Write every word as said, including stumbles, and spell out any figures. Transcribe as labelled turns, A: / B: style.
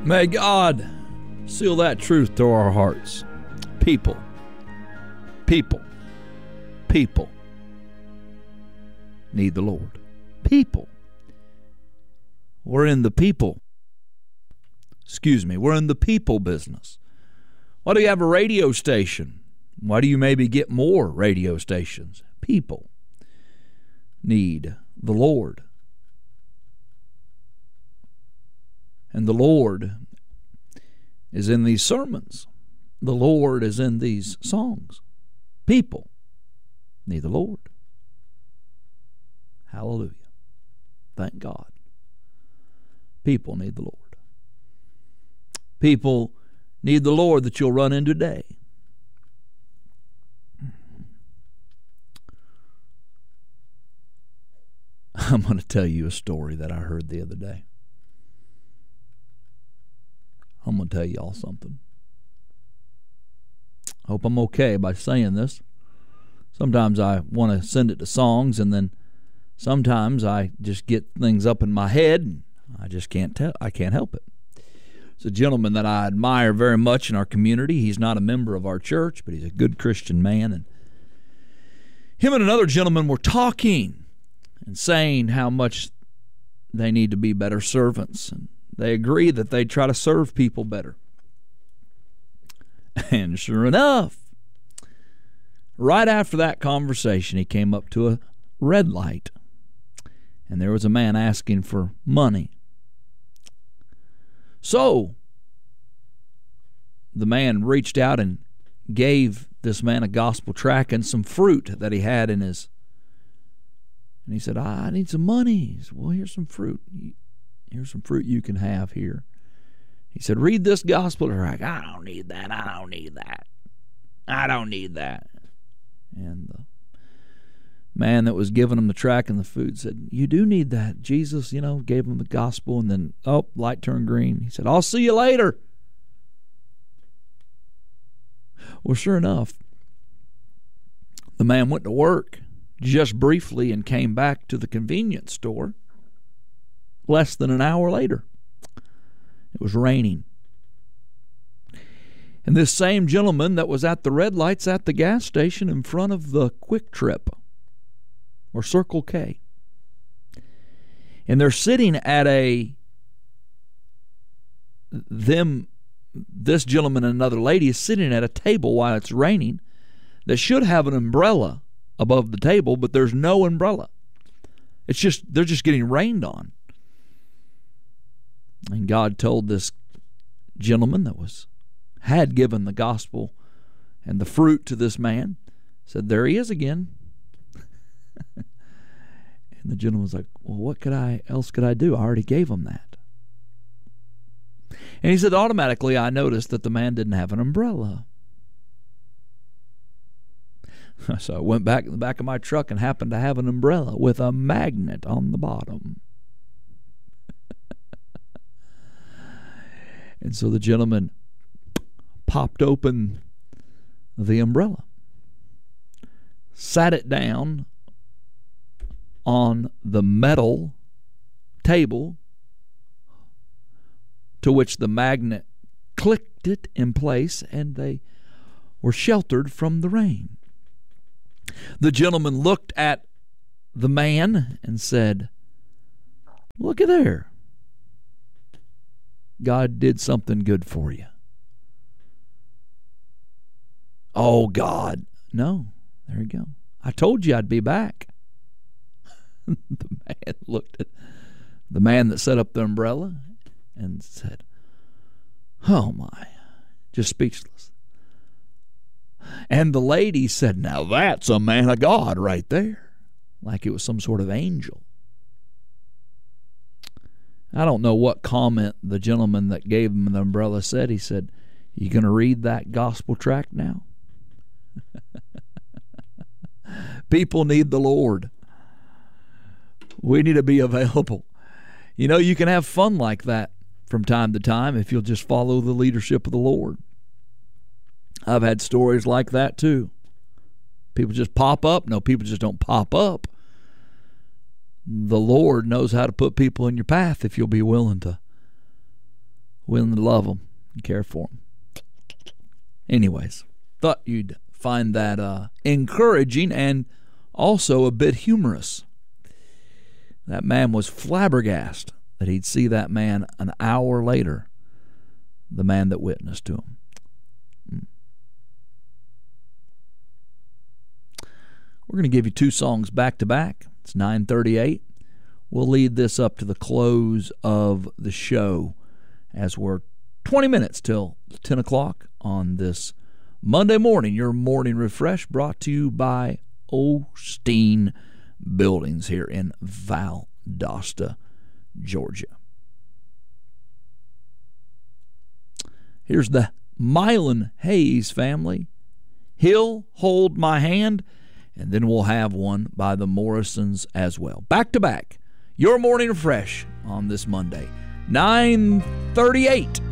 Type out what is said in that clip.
A: May God seal that truth to our hearts. People, people, people need the Lord. People. We're in the people. Excuse me, we're in the people business. Why do you have a radio station? Why do you maybe get more radio stations? People need the Lord. And the Lord is in these sermons. The Lord is in these songs. People need the Lord. Hallelujah. Thank God. People need the Lord. People need the Lord that you'll run into today. I'm going to tell you a story that I heard the other day. I'm going to tell y'all something. I hope I'm okay by saying this. Sometimes I want to send it to songs, and then sometimes I just get things up in my head, and I just can't tell. I can't help it. It's a gentleman that I admire very much in our community. He's not a member of our church, but he's a good Christian man. And him and another gentleman were talking and saying how much they need to be better servants. And they agree that they try to serve people better. And sure enough, right after that conversation, he came up to a red light. And there was a man asking for money. So, the man reached out and gave this man a gospel tract and some fruit that he had in his. And he said, I need some money. He said, well, here's some fruit. Here's some fruit you can have here. He said, read this gospel tract. I don't need that. I don't need that. I don't need that. And the man that was giving him the tract and the food said, you do need that. Jesus, you know, gave him the gospel, and then, oh, light turned green. He said, I'll see you later. Well, sure enough, the man went to work just briefly and came back to the convenience store less than an hour later. It was raining. And this same gentleman that was at the red lights at the gas station in front of the Quick Trip or Circle K. And they're sitting at a, them, this gentleman and another lady is sitting at a table while it's raining that should have an umbrella above the table, but there's no umbrella. It's just, they're just getting rained on. And God told this gentleman that was, had given the gospel and the fruit to this man, said, there he is again. And the gentleman was like, well, what could I else could I do? I already gave him that. And he said, automatically I noticed that the man didn't have an umbrella. So I went back in the back of my truck and happened to have an umbrella with a magnet on the bottom. And so the gentleman popped open the umbrella, sat it down on the metal table to which the magnet clicked it in place, and they were sheltered from the rain. The gentleman looked at the man and said, look at there. God did something good for you. Oh, God. No. There you go. I told you I'd be back. The man looked at the man that set up the umbrella and said, oh, my. Just speechless. And the lady said, now that's a man of God right there. Like it was some sort of angel. I don't know what comment the gentleman that gave him the umbrella said. He said, you going to read that gospel tract now? People need the Lord. We need to be available. You know, you can have fun like that from time to time if you'll just follow the leadership of the Lord. I've had stories like that too. People just pop up. No, people just don't pop up. The Lord knows how to put people in your path if you'll be willing to willing to love them and care for them. Anyways, thought you'd find that uh, encouraging and also a bit humorous. That man was flabbergasted that he'd see that man an hour later, the man that witnessed to him. We're going to give you two songs back to back. It's nine thirty-eight. We'll lead this up to the close of the show as we're twenty minutes till ten o'clock on this Monday morning. Your morning refresh brought to you by Osteen Buildings here in Valdosta, Georgia. Here's the Mylan Hayes family. He'll Hold My Hand. And then we'll have one by the Morrisons as well. Back to back, your morning refresh on this Monday, nine thirty-eight.